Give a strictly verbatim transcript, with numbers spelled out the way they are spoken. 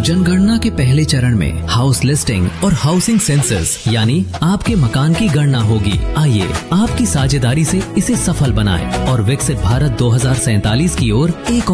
जनगणना के पहले चरण में हाउस लिस्टिंग और हाउसिंग सेंसस यानी आपके मकान की गणना होगी। आइए आपकी साझेदारी से इसे सफल बनाएं और विकसित भारत दो हज़ार सैंतालीस की ओर एक